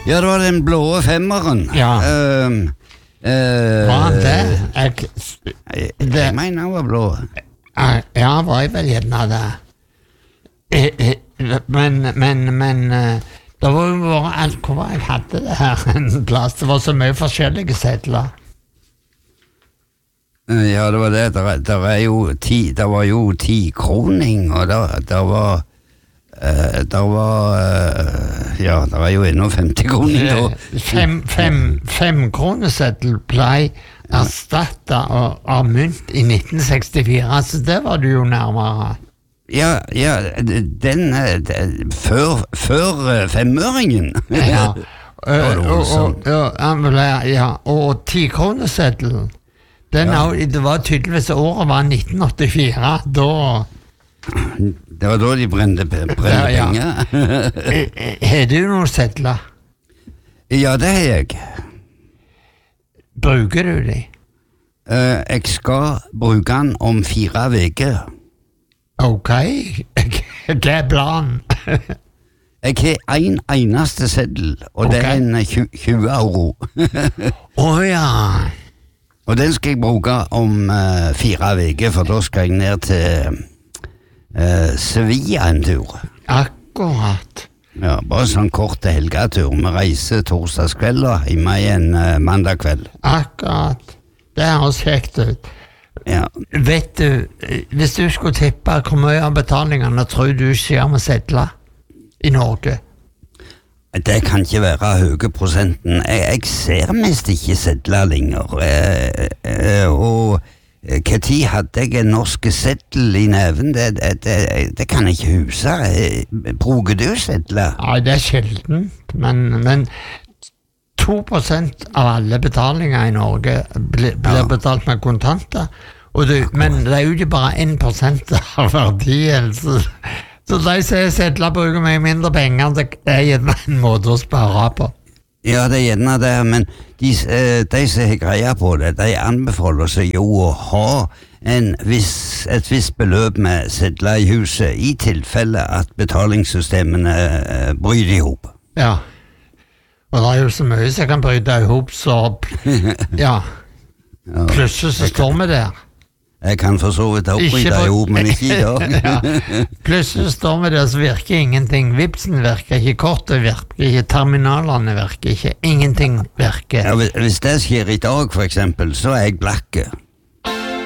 Ja, det var den blå femmeren. Ja. Var han det? Jeg mener han var blå. Ja, var jeg vel gjerne det. Men det var jo bare alt hvor jeg hadde det her en plass. Det var så mye forskjellige sedler. Ja, det var det. Der var jo 10-kroning, og der var jo ennå 50-kroning da. 5-kroneseddel ble erstattet av mynt i 1964, så det var du jo nærmere. Ja, den før femøringen. Ja, og 10-kroneseddelen, det var tydeligvis året var 1984, da... Det var da de brente penger. Har du noen sedler? Ja, det har jeg. Bruker du de? Jeg skal bruke den om 4 uker. Ok, det er planen. Jeg har en eneste seddel, og det er en 20 euro. Ja. Og den skal jeg bruke om 4 uker, for da skal jeg ned til Sevilla en tur. Akkurat. Ja, bare sånn kort helgetur. Vi reiser torsdagskveld og hjemme igjen mandag kveld. Akkurat. Det høres kjekt ut. Ja. Vet du, hvis du skulle tippe hvor mye av betalingene tror du skjer med sedler i Norge? Det kan ikke være høye prosenten. Jeg ser mest ikke sedler lenger. Og hva tid hadde jeg en norsk seddel i neven? Det kan jeg ikke huske. Bruker du sedler? Ja, det er sjelden, men 2% av alle betalinger i Norge blir betalt med kontanter, men det er jo ikke bare 1% av verdien, så de sier sedler bruker mye mindre penger, det er gjerne en måte å spare på. Ja, det er gjerne det, men de som har greia på det, de anbefaler seg jo å ha et visst beløp med sedler i huset, i tilfelle at betalingssystemene bryter ihop. Ja. Og det er jo så mye som kan bryte ihop, så ja. Plutselig så står vi der. Jeg kan for så vidt oppbryte ihop, men ikke i dag. Ja. Plutselig står vi der, så virker ingenting. Vipsen virker ikke, kortet virker ikke, terminalene virker ikke, ingenting virker. Ja, hvis det skjer i dag, for eksempel, så er jeg blakke.